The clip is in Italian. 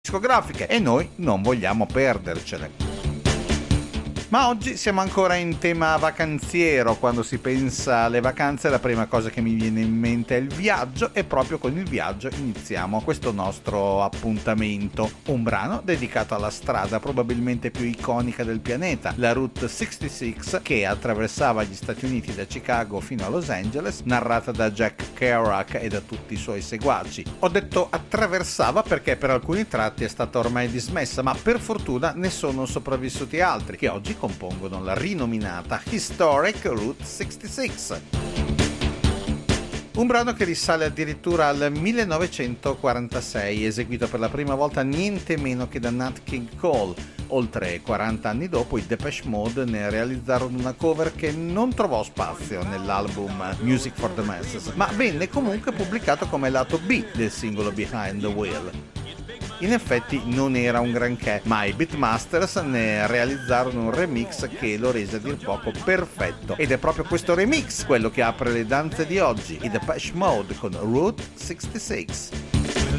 discografiche e noi non vogliamo perdercele. Ma oggi siamo ancora in tema vacanziero. Quando si pensa alle vacanze la prima cosa che mi viene in mente è il viaggio, e proprio con il viaggio iniziamo questo nostro appuntamento. Un brano dedicato alla strada probabilmente più iconica del pianeta, la Route 66, che attraversava gli Stati Uniti da Chicago fino a Los Angeles, narrata da Jack Kerouac e da tutti i suoi seguaci. Ho detto attraversava perché per alcuni tratti è stata ormai dismessa, ma per fortuna ne sono sopravvissuti altri che oggi compongono la rinominata Historic Route 66. Un brano che risale addirittura al 1946, eseguito per la prima volta niente meno che da Nat King Cole. Oltre 40 anni dopo i Depeche Mode ne realizzarono una cover che non trovò spazio nell'album Music for the Masses, ma venne comunque pubblicato come lato B del singolo Behind the Wheel. In effetti non era un granché, ma i Beatmasters ne realizzarono un remix che lo rese a dir poco perfetto. Ed è proprio questo remix quello che apre le danze di oggi, i Depeche Mode con Route 66.